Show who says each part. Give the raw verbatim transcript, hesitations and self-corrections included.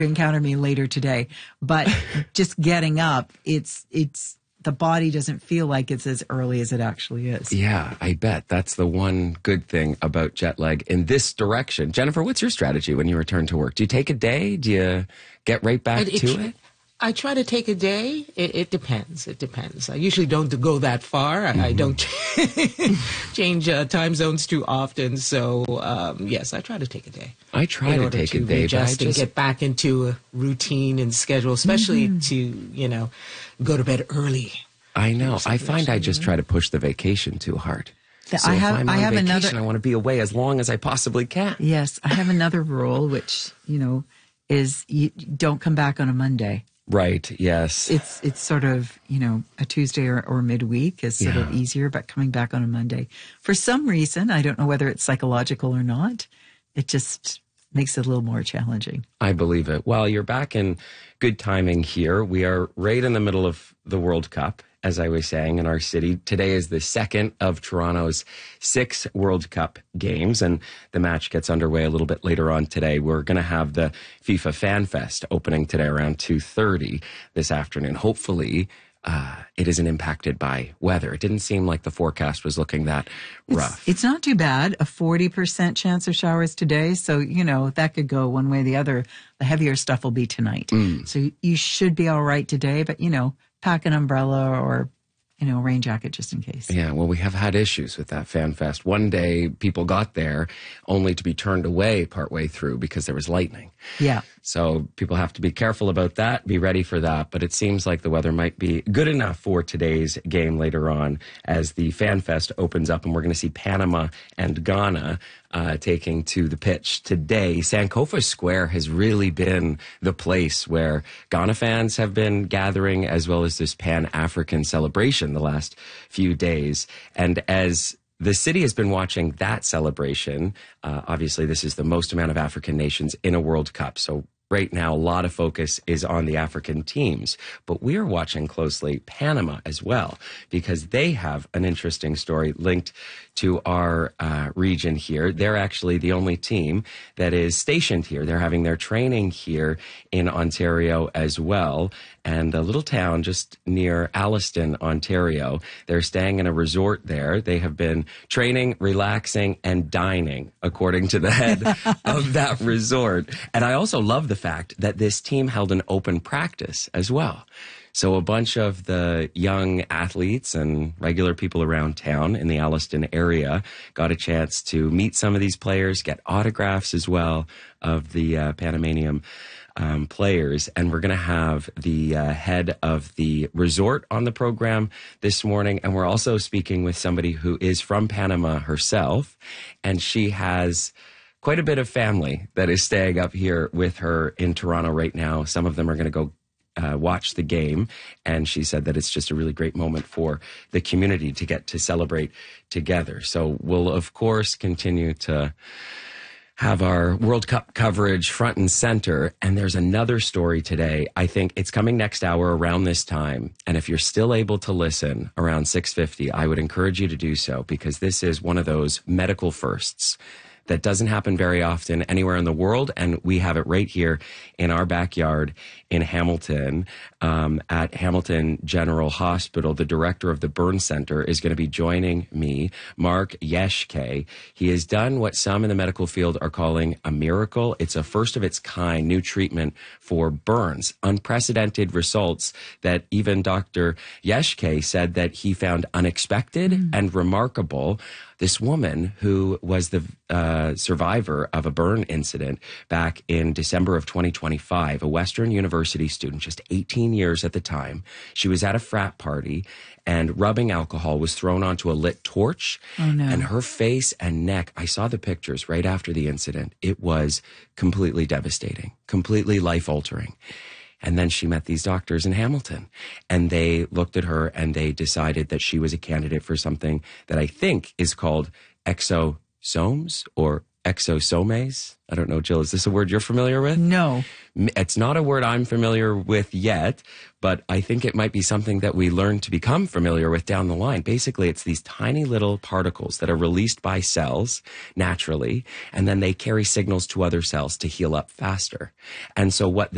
Speaker 1: encounter me later today. But just getting up, it's it's the body doesn't feel like it's as early as it actually is.
Speaker 2: Yeah, I bet. That's the one good thing about jet lag in this direction. Jennifer, what's your strategy when you return to work? Do you take a day? Do you get right back
Speaker 3: it,
Speaker 2: to
Speaker 3: it?
Speaker 2: it?
Speaker 3: I try to take a day. It, it depends. It depends. I usually don't go that far. I, mm-hmm. I don't change uh, time zones too often. So, um, yes, I try to take a day.
Speaker 2: I try to take
Speaker 3: to
Speaker 2: a day, but I
Speaker 3: just
Speaker 2: just
Speaker 3: get back into a routine and schedule, especially mm-hmm. to, you know, go to bed early.
Speaker 2: I know. I find I just try to push the vacation too hard. So
Speaker 1: I have,
Speaker 2: if I'm on
Speaker 1: I have
Speaker 2: vacation,
Speaker 1: another.
Speaker 2: I want to be away as long as I possibly can.
Speaker 1: Yes, I have another rule, which you know, is you don't come back on a Monday.
Speaker 2: Right. Yes.
Speaker 1: It's it's sort of you know a Tuesday or, or midweek is sort
Speaker 2: yeah.
Speaker 1: of easier, but coming back on a Monday for some reason, I don't know whether it's psychological or not, it just makes it a little more challenging.
Speaker 2: I believe it. Well, you're back in good timing here. We are right in the middle of the World Cup, as I was saying, in our city. Today is the second of Toronto's six World Cup games, and the match gets underway a little bit later on today. We're going to have the FIFA Fan Fest opening today around two thirty this afternoon. Hopefully, uh, it isn't impacted by weather. It didn't seem like the forecast was looking that rough.
Speaker 1: It's, it's not too bad. A forty percent chance of showers today. So, you know, that could go one way or the other. The heavier stuff will be tonight. Mm. So you should be all right today. But, you know, pack an umbrella or, you know, rain jacket just in case.
Speaker 2: Yeah, well, we have had issues with that Fan Fest. One day, people got there only to be turned away partway through because there was lightning.
Speaker 1: Yeah.
Speaker 2: So people have to be careful about that, be ready for that. But it seems like the weather might be good enough for today's game later on as the Fan Fest opens up, and we're going to see Panama and Ghana uh, taking to the pitch today. Sankofa Square has really been the place where Ghana fans have been gathering, as well as this Pan-African celebration the last few days. And as the city has been watching that celebration, uh, obviously this is the most amount of African nations in a World Cup. So right now, a lot of focus is on the African teams, but we are watching closely Panama as well, because they have an interesting story linked to our uh, region here. They're actually the only team that is stationed here. They're having their training here in Ontario as well, and a little town just near Alliston, Ontario. They're staying in a resort there. They have been training, relaxing, and dining, according to the head of that resort. And I also love the fact that this team held an open practice as well. So a bunch of the young athletes and regular people around town in the Alliston area got a chance to meet some of these players, get autographs as well of the uh, Panamanian um, players. And we're going to have the uh, head of the resort on the program this morning. And we're also speaking with somebody who is from Panama herself, and she has quite a bit of family that is staying up here with her in Toronto right now. Some of them are going to go uh, watch the game, and she said that it's just a really great moment for the community to get to celebrate together. So we'll, of course, continue to have our World Cup coverage front and center. And there's another story today. I think it's coming next hour around this time. And if you're still able to listen around six fifty, I would encourage you to do so, because this is one of those medical firsts that doesn't happen very often anywhere in the world, and we have it right here in our backyard in Hamilton, um, at Hamilton General Hospital. The director of the Burn Center is going to be joining me, Mark Yeshke. He has done what some in the medical field are calling a miracle. It's a first of its kind new treatment for burns. Unprecedented results that even Doctor Yeshke said that he found unexpected mm. and remarkable. This woman who was the uh, survivor of a burn incident back in December of twenty twenty-five, a Western University student, just eighteen years at the time. She was at a frat party, and rubbing alcohol was thrown onto a lit torch.
Speaker 1: Oh, no.
Speaker 2: And her face and neck, I saw the pictures right after the incident. It was completely devastating, completely life-altering. And then she met these doctors in Hamilton, and they looked at her and they decided that she was a candidate for something that I think is called exosomes or exosomes. I don't know, Jill, is this a word you're familiar with?
Speaker 1: No.
Speaker 2: It's not a word I'm familiar with yet, but I think it might be something that we learn to become familiar with down the line. Basically, it's these tiny little particles that are released by cells naturally, and then they carry signals to other cells to heal up faster. And so what